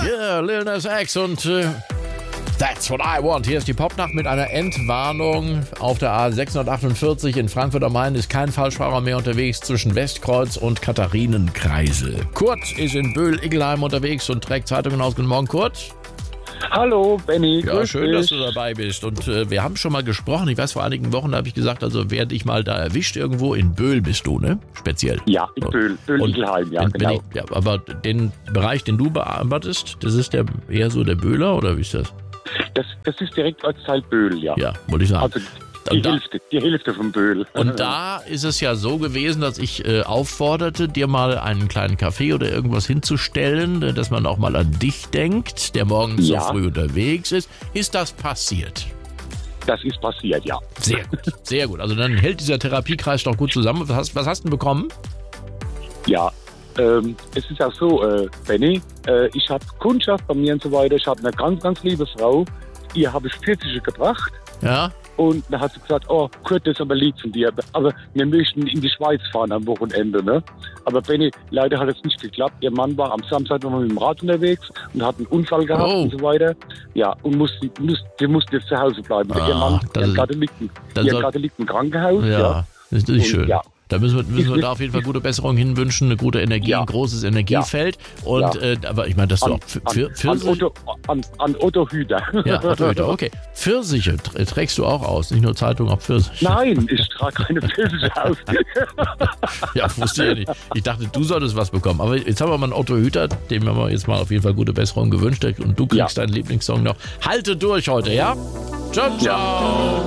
Yeah, Lil Nas X und That's What I Want. Hier ist die Popnacht mit einer Entwarnung. Auf der A648 in Frankfurt am Main ist kein Falschfahrer mehr unterwegs zwischen Westkreuz und Katharinenkreisel. Kurt ist in Böhl-Iggelheim unterwegs und trägt Zeitungen aus. Guten Morgen, Kurt. Hallo, Benny. Ja, schön, dass du dabei bist. Und wir haben schon mal gesprochen. Ich weiß, vor einigen Wochen da habe ich gesagt, also wer dich mal da erwischt irgendwo, in Böhl bist du, ne? Speziell. Ja, in Böhl-Iggelheim, ja, genau. Ja, aber den Bereich, den du bearbeitest, das ist eher so der Böhler, oder wie ist das? Das ist direkt Ortsteil Böhl, ja. Ja, wollte ich sagen. Also die Hälfte von Böhl. Und da ist es ja so gewesen, dass ich aufforderte, dir mal einen kleinen Kaffee oder irgendwas hinzustellen, dass man auch mal an dich denkt, der morgens so früh unterwegs ist. Ist das passiert? Das ist passiert, ja. Sehr gut, sehr gut. Also dann hält dieser Therapiekreis doch gut zusammen. Was hast du denn bekommen? Ja, es ist auch so, Benny, ich habe Kundschaft bei mir und so weiter. Ich habe eine ganz, ganz liebe Frau, ihr habe ich 40 gebracht. Ja. Und dann hat sie gesagt, oh, Kurt, das ist aber lieb von dir. Aber wir möchten in die Schweiz fahren am Wochenende, ne? Aber Benny, leider hat es nicht geklappt. Ihr Mann war am Samstag noch mit dem Rad unterwegs und hat einen Unfall gehabt und so weiter. Ja, und musste jetzt zu Hause bleiben. Ihr Mann, gerade liegt im Krankenhaus. Ja, das ist nicht schön. Ja. Da müssen wir da auf jeden Fall gute Besserung hinwünschen, eine gute Energie, ein großes Energiefeld. Und aber ich meine, dass du auch Pfirsiche... An Otto Hüter. Ja, Otto Hüter, okay. Pfirsiche trägst du auch aus, nicht nur Zeitung, auch Pfirsiche. Nein, ich trage keine Pfirsiche aus. Ja, wusste ich ja nicht. Ich dachte, du solltest was bekommen. Aber jetzt haben wir mal einen Otto Hüter, dem haben wir jetzt mal auf jeden Fall gute Besserung gewünscht. Und du kriegst deinen Lieblingssong noch. Halte durch heute, ja? Ciao, ciao. Ja.